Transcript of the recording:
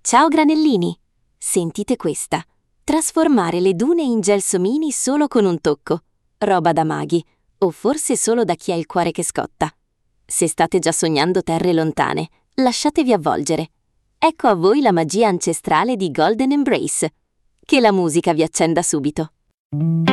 Ciao granellini! Sentite questa. Trasformare le dune in gelsomini solo con un tocco. Roba da maghi, o forse solo da chi ha il cuore che scotta. Se state già sognando terre lontane, lasciatevi avvolgere. Ecco a voi la magia ancestrale di Golden Embrace. Che la musica vi accenda subito.